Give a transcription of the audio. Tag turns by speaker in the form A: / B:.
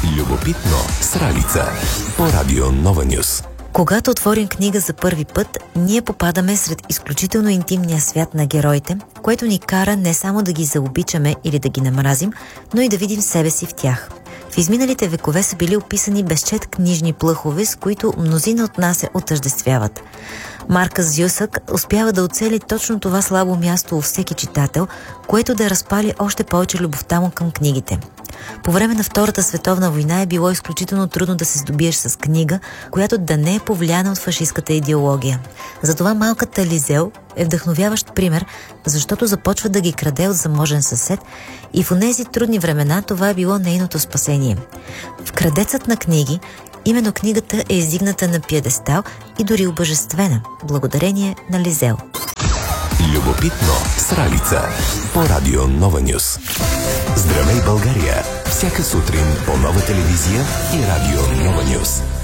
A: Любопитно с Ралица по Радио Нова Нюс.
B: Когато отворим книга за първи път, ние попадаме сред изключително интимния свят на героите, което ни кара не само да ги заобичаме или да ги намразим, но и да видим себе си в тях. В изминалите векове са били описани безчет книжни плъхове, с които мнозина от нас се отъждествяват. Маркъс Зюсак успява да оцели точно това слабо място у всеки читател, което да разпали още повече любовта му към книгите. По време на Втората световна война е било изключително трудно да се здобиеш с книга, която да не е повлияна от фашистката идеология. Затова малката Лизел е вдъхновяващ пример, защото започва да ги краде от заможен съсед и в онези трудни времена това е било нейното спасение. В Крадецът на книги именно книгата е издигната на пиедестал и дори обожествена, благодарение на Лизел.
A: Любопитно с Ралица по Радио Нова Нюс. Здравей, България! Всяка сутрин по Нова телевизия и Радио Нова Нюс.